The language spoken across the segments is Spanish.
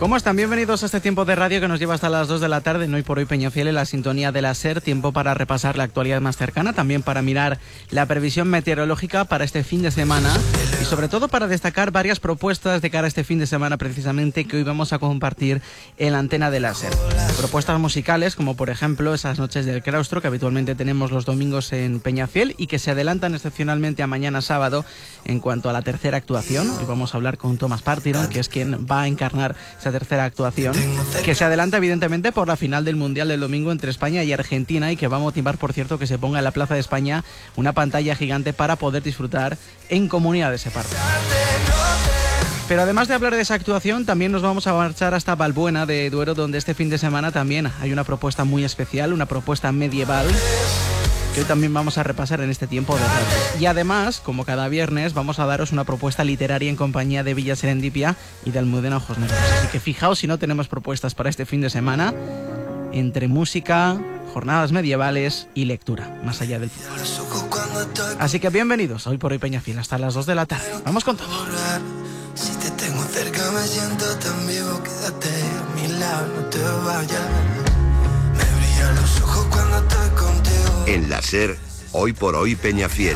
¿Cómo están? Bienvenidos a este tiempo de radio que nos lleva hasta las 2 de la tarde en Hoy por Hoy Peñafiel, en la sintonía de la SER. Tiempo para repasar la actualidad más cercana, también para mirar la previsión meteorológica para este fin de semana y sobre todo para destacar varias propuestas de cara a este fin de semana precisamente que hoy vamos a compartir en la antena de la SER. Propuestas musicales como por ejemplo esas noches del claustro que habitualmente tenemos los domingos en Peñafiel y que se adelantan excepcionalmente a mañana sábado en cuanto a la tercera actuación. Hoy vamos a hablar con Tomás Partiron, que es quien va a encarnar esa tercera actuación, que se adelanta evidentemente por la final del Mundial del domingo entre España y Argentina y que va a motivar, por cierto, que se ponga en la Plaza de España una pantalla gigante para poder disfrutar en comunidad de ese partido. Pero además de hablar de esa actuación, también nos vamos a marchar hasta Valbuena de Duero, donde este fin de semana también hay una propuesta muy especial, una propuesta medieval, que hoy también vamos a repasar en este tiempo de radio. Y además, como cada viernes, vamos a daros una propuesta literaria en compañía de Villa Serendipia y de Almudena Ojos Negros. Así que fijaos si no tenemos propuestas para este fin de semana, entre música, jornadas medievales y lectura, más allá del fútbol. Así que bienvenidos a Hoy por Hoy Peñafiel, hasta las 2 de la tarde. Vamos con todo. Si te tengo cerca me siento tan vivo, quédate a mi lado, no te vayas. Me brillan los ojos cuando estoy contigo. En la SER, Hoy por Hoy Peñafiel.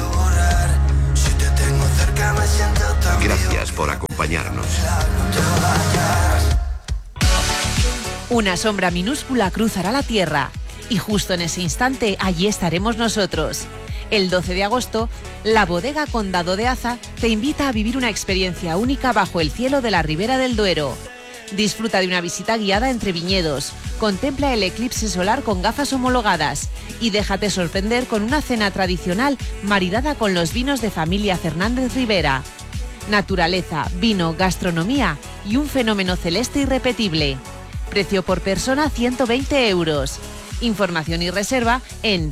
Gracias por acompañarnos. Una sombra minúscula cruzará la Tierra y justo en ese instante allí estaremos nosotros. El 12 de agosto, la bodega Condado de Aza te invita a vivir una experiencia única bajo el cielo de la Ribera del Duero. Disfruta de una visita guiada entre viñedos, contempla el eclipse solar con gafas homologadas y déjate sorprender con una cena tradicional maridada con los vinos de familia Fernández Rivera. Naturaleza, vino, gastronomía y un fenómeno celeste irrepetible. Precio por persona 120 euros. Información y reserva en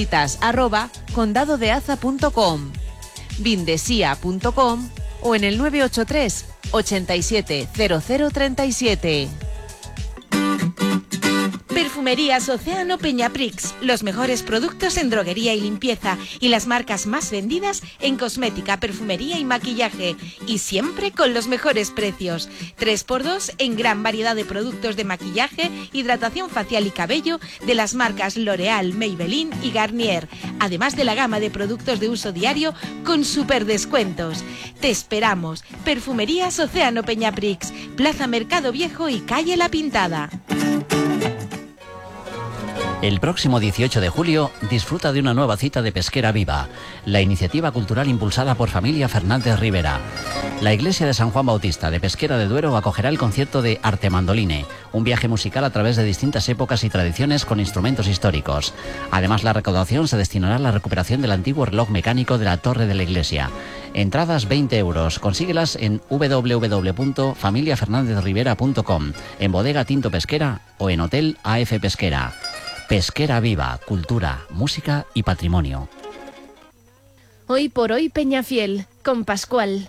visitas@condadodeaza.com, vindesia.com o en el 983 87 0037. Perfumerías Océano Peñaprix, los mejores productos en droguería y limpieza y las marcas más vendidas en cosmética, perfumería y maquillaje, y siempre con los mejores precios. 3x2 en gran variedad de productos de maquillaje, hidratación facial y cabello de las marcas L'Oréal, Maybelline y Garnier, además de la gama de productos de uso diario con super descuentos. Te esperamos. Perfumerías Océano Peñaprix, Plaza Mercado Viejo y Calle La Pintada. El próximo 18 de julio disfruta de una nueva cita de Pesquera Viva, la iniciativa cultural impulsada por Familia Fernández Rivera. La Iglesia de San Juan Bautista de Pesquera de Duero acogerá el concierto de Arte Mandoline, un viaje musical a través de distintas épocas y tradiciones con instrumentos históricos. Además, la recaudación se destinará a la recuperación del antiguo reloj mecánico de la torre de la iglesia. Entradas 20 euros. Consíguelas en www.familiafernandezrivera.com, en Bodega Tinto Pesquera o en Hotel AF Pesquera. Pesquera Viva, cultura, música y patrimonio. Hoy por Hoy Peñafiel, con Pascual.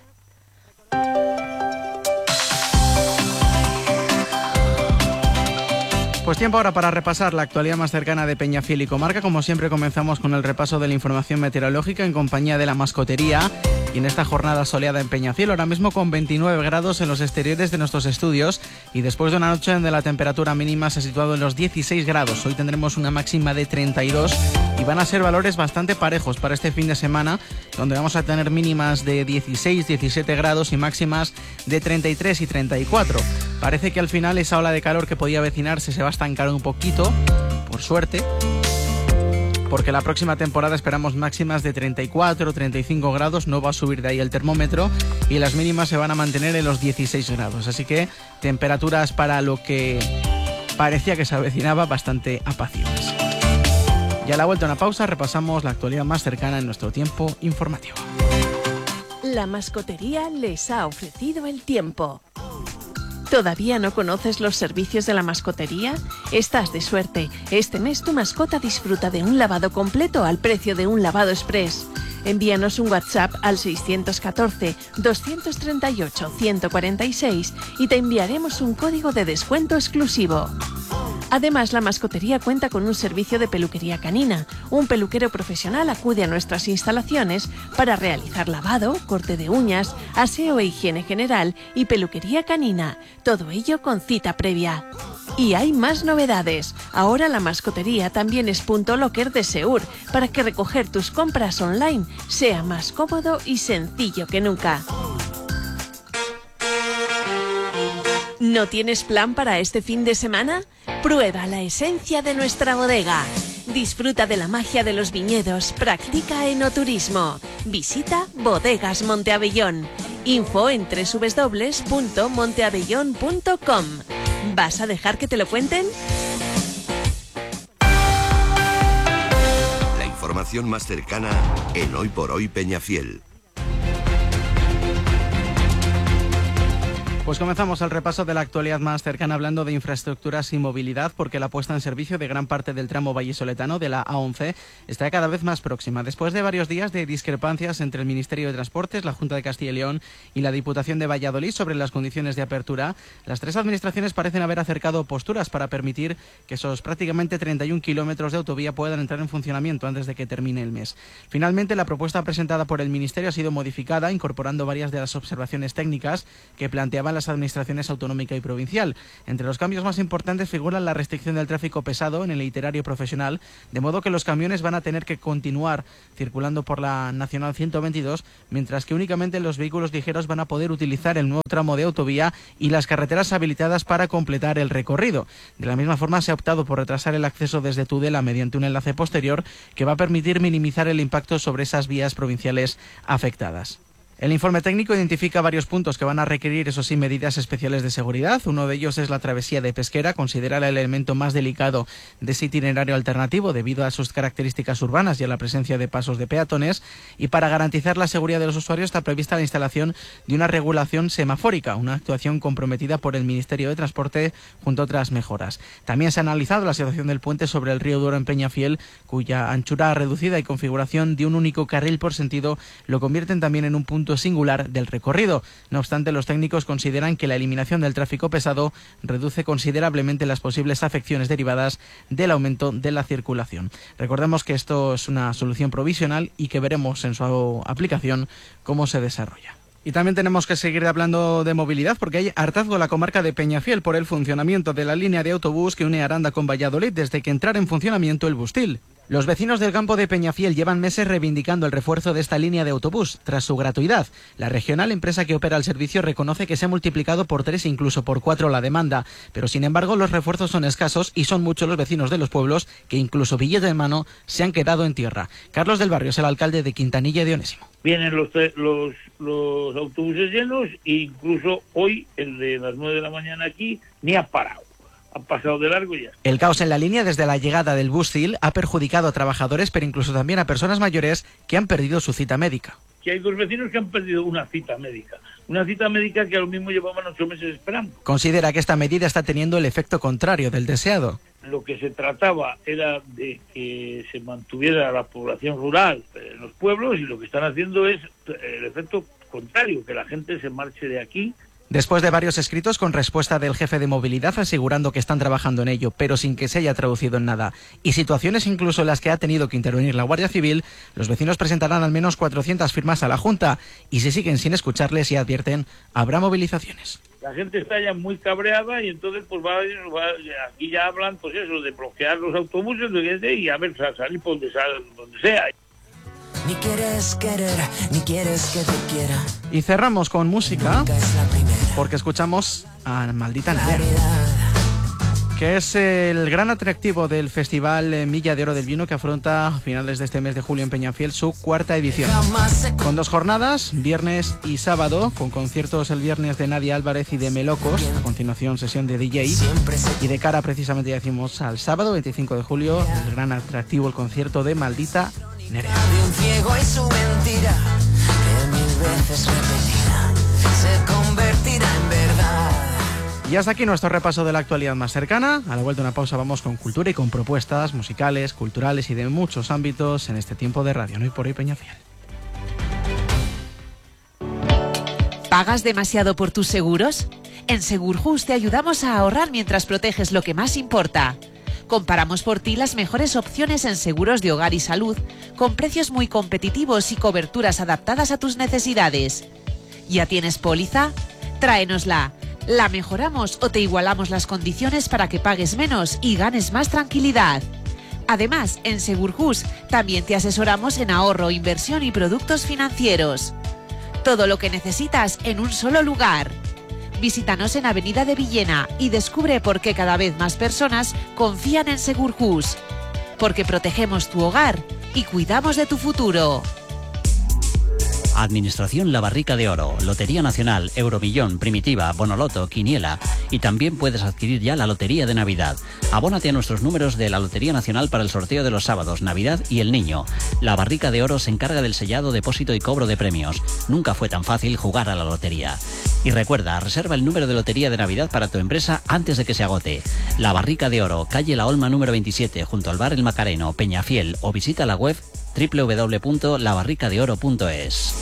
Pues tiempo ahora para repasar la actualidad más cercana de Peñafiel y comarca. Como siempre comenzamos con el repaso de la información meteorológica en compañía de la mascotería. Y en esta jornada soleada en Peñafiel, ahora mismo con 29 grados en los exteriores de nuestros estudios y después de una noche donde la temperatura mínima se ha situado en los 16 grados. Hoy tendremos una máxima de 32 y van a ser valores bastante parejos para este fin de semana, donde vamos a tener mínimas de 16, 17 grados y máximas de 33 y 34. Parece que al final esa ola de calor que podía avecinarse se va a estancar un poquito, por suerte, porque la próxima temporada esperamos máximas de 34 o 35 grados, no va a subir de ahí el termómetro y las mínimas se van a mantener en los 16 grados. Así que temperaturas para lo que parecía que se avecinaba bastante apacibles. Y a la vuelta a una pausa repasamos la actualidad más cercana en nuestro tiempo informativo. La mascotería les ha ofrecido el tiempo. ¿Todavía no conoces los servicios de la mascotería? Estás de suerte. Este mes tu mascota disfruta de un lavado completo al precio de un lavado express. Envíanos un WhatsApp al 614-238-146 y te enviaremos un código de descuento exclusivo. Además, la mascotería cuenta con un servicio de peluquería canina. Un peluquero profesional acude a nuestras instalaciones para realizar lavado, corte de uñas, aseo e higiene general y peluquería canina. Todo ello con cita previa. Y hay más novedades. Ahora la mascotería también es punto locker de Seur, para que recoger tus compras online sea más cómodo y sencillo que nunca. ¿No tienes plan para este fin de semana? Prueba la esencia de nuestra bodega. Disfruta de la magia de los viñedos, practica enoturismo. Visita Bodegas Monteabellón. Info en www.monteabellón.com. ¿Vas a dejar que te lo cuenten? La información más cercana en Hoy por Hoy Peñafiel. Pues comenzamos el repaso de la actualidad más cercana hablando de infraestructuras y movilidad, porque la puesta en servicio de gran parte del tramo vallisoletano de la A11 está cada vez más próxima. Después de varios días de discrepancias entre el Ministerio de Transportes, la Junta de Castilla y León y la Diputación de Valladolid sobre las condiciones de apertura, las tres administraciones parecen haber acercado posturas para permitir que esos prácticamente 31 kilómetros de autovía puedan entrar en funcionamiento antes de que termine el mes. Finalmente, la propuesta presentada por el Ministerio ha sido modificada, incorporando varias de las observaciones técnicas que planteaban las administraciones autonómica y provincial. Entre los cambios más importantes figuran la restricción del tráfico pesado en el itinerario profesional, de modo que los camiones van a tener que continuar circulando por la Nacional 122, mientras que únicamente los vehículos ligeros van a poder utilizar el nuevo tramo de autovía y las carreteras habilitadas para completar el recorrido. De la misma forma, se ha optado por retrasar el acceso desde Tudela mediante un enlace posterior que va a permitir minimizar el impacto sobre esas vías provinciales afectadas. El informe técnico identifica varios puntos que van a requerir, eso sí, medidas especiales de seguridad. Uno de ellos es la travesía de Pesquera, considerada el elemento más delicado de ese itinerario alternativo debido a sus características urbanas y a la presencia de pasos de peatones. Y para garantizar la seguridad de los usuarios está prevista la instalación de una regulación semafórica, una actuación comprometida por el Ministerio de Transporte junto a otras mejoras. También se ha analizado la situación del puente sobre el río Duero en Peñafiel, cuya anchura reducida y configuración de un único carril por sentido lo convierten también en un punto singular del recorrido. No obstante, los técnicos consideran que la eliminación del tráfico pesado reduce considerablemente las posibles afecciones derivadas del aumento de la circulación. Recordemos que esto es una solución provisional y que veremos en su aplicación cómo se desarrolla. Y también tenemos que seguir hablando de movilidad, porque hay hartazgo en la comarca de Peñafiel por el funcionamiento de la línea de autobús que une Aranda con Valladolid desde que entrara en funcionamiento el Bustil. Los vecinos del campo de Peñafiel llevan meses reivindicando el refuerzo de esta línea de autobús tras su gratuidad. La regional empresa que opera el servicio reconoce que se ha multiplicado por 3 e incluso por 4 la demanda, pero sin embargo los refuerzos son escasos y son muchos los vecinos de los pueblos que incluso billete en mano se han quedado en tierra. Carlos del Barrio es el alcalde de Quintanilla de Onésimo. Vienen los autobuses llenos e incluso hoy el de las 9 de la mañana aquí ni ha parado. Han pasado de largo ya. El caos en la línea desde la llegada del Bustil ha perjudicado a trabajadores, pero incluso también a personas mayores que han perdido su cita médica. Que hay dos vecinos que han perdido una cita médica que a lo mismo llevaban 8 meses esperando. Considera que esta medida está teniendo el efecto contrario del deseado. Lo que se trataba era de que se mantuviera la población rural en los pueblos, y lo que están haciendo es el efecto contrario, que la gente se marche de aquí. Después de varios escritos con respuesta del jefe de movilidad asegurando que están trabajando en ello, pero sin que se haya traducido en nada, y situaciones incluso en las que ha tenido que intervenir la Guardia Civil, los vecinos presentarán al menos 400 firmas a la Junta, y si siguen sin escucharles y advierten, habrá movilizaciones. La gente está ya muy cabreada y entonces pues aquí ya hablan pues eso, de bloquear los autobuses y a ver, salir por donde sea. Ni quieres querer, ni quieres que te quiera. Y cerramos con música, porque escuchamos a Maldita Nerea, que es el gran atractivo del Festival Milla de Oro del Vino, que afronta a finales de este mes de julio en Peñafiel su 4ª edición. Con 2 jornadas, viernes y sábado, con conciertos el viernes de Nadia Álvarez y de Melocos, a continuación sesión de DJ, y de cara precisamente, ya decimos, al sábado 25 de julio, el gran atractivo, el concierto de Maldita Nerea. Un ciego y su mentira, que 1000 veces repetida, se convertirá en verdad. Y hasta aquí nuestro repaso de la actualidad más cercana. A la vuelta de una pausa vamos con cultura y con propuestas musicales, culturales y de muchos ámbitos en este tiempo de radio. Hoy por hoy Peñafiel. ¿Pagas demasiado por tus seguros? En Segurjus te ayudamos a ahorrar mientras proteges lo que más importa. Comparamos por ti las mejores opciones en seguros de hogar y salud, con precios muy competitivos y coberturas adaptadas a tus necesidades. ¿Ya tienes póliza? Tráenosla. La mejoramos o te igualamos las condiciones para que pagues menos y ganes más tranquilidad. Además, en Segurjus también te asesoramos en ahorro, inversión y productos financieros. Todo lo que necesitas en un solo lugar. Visítanos en Avenida de Villena y descubre por qué cada vez más personas confían en Segurjus. Porque protegemos tu hogar y cuidamos de tu futuro. Administración La Barrica de Oro, Lotería Nacional, Euromillón, Primitiva, Bonoloto, Quiniela, y también puedes adquirir ya la Lotería de Navidad. Abónate a nuestros números de la Lotería Nacional para el sorteo de los sábados, Navidad y el Niño. La Barrica de Oro se encarga del sellado, depósito y cobro de premios. Nunca fue tan fácil jugar a la lotería. Y recuerda, reserva el número de Lotería de Navidad para tu empresa antes de que se agote. La Barrica de Oro, calle La Olma número 27, junto al bar El Macareno, Peñafiel, o visita la web www.labarricadeoro.es.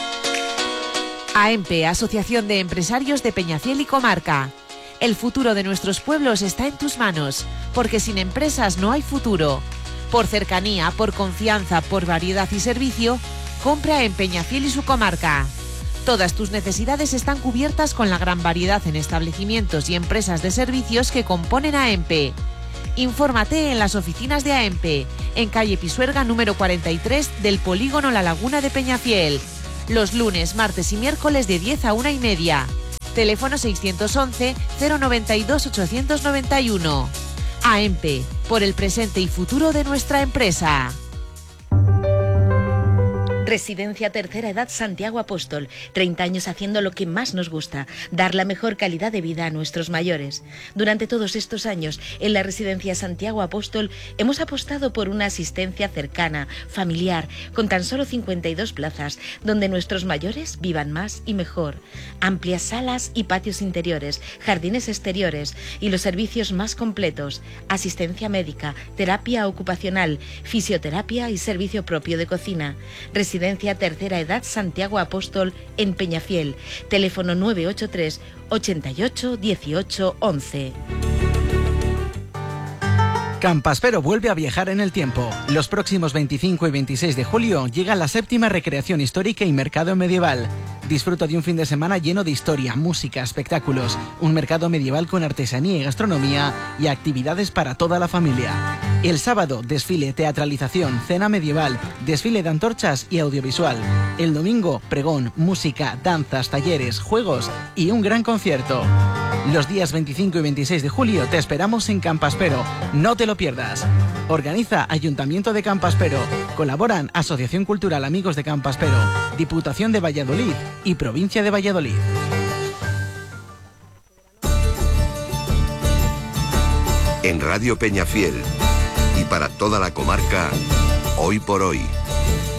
AEMPE, Asociación de Empresarios de Peñafiel y Comarca. El futuro de nuestros pueblos está en tus manos, porque sin empresas no hay futuro. Por cercanía, por confianza, por variedad y servicio, compra en Peñafiel y su comarca. Todas tus necesidades están cubiertas con la gran variedad en establecimientos y empresas de servicios que componen AEMPE. Infórmate en las oficinas de AEMPE, en calle Pisuerga número 43 del Polígono La Laguna de Peñafiel. Los lunes, martes y miércoles de 10 a 1:30. Teléfono 611 092 891. AEMPE, por el presente y futuro de nuestra empresa. Residencia Tercera Edad Santiago Apóstol. 30 años haciendo lo que más nos gusta, dar la mejor calidad de vida a nuestros mayores. Durante todos estos años, en la Residencia Santiago Apóstol, hemos apostado por una asistencia cercana, familiar, con tan solo 52 plazas, donde nuestros mayores vivan más y mejor. Amplias salas y patios interiores, jardines exteriores y los servicios más completos. Asistencia médica, terapia ocupacional, fisioterapia y servicio propio de cocina. Residencia Tercera Edad Santiago Apóstol en Peñafiel. Teléfono 983 88 18 11. Campaspero vuelve a viajar en el tiempo. Los próximos 25 y 26 de julio llega la 7ª recreación histórica y mercado medieval. Disfruta de un fin de semana lleno de historia, música, espectáculos, un mercado medieval con artesanía y gastronomía y actividades para toda la familia. El sábado, desfile, teatralización, cena medieval, desfile de antorchas y audiovisual. El domingo, pregón, música, danzas, talleres, juegos y un gran concierto. Los días 25 y 26 de julio te esperamos en Campaspero. No te lo pierdas. Organiza Ayuntamiento de Campaspero. Colaboran Asociación Cultural Amigos de Campaspero, Diputación de Valladolid y Provincia de Valladolid. En Radio Peñafiel y para toda la comarca, Hoy por Hoy.